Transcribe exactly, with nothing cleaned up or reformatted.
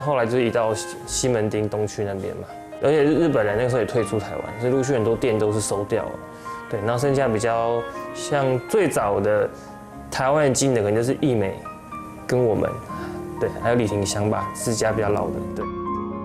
后来就是移到西门町东区那边嘛，而且日本人那个时候也退出台湾，所以陆续很多店都是收掉了。对，然后剩下比较像最早的台湾经营的，可能就是义美跟我们，对，还有李廷香吧，是家比较老的，对。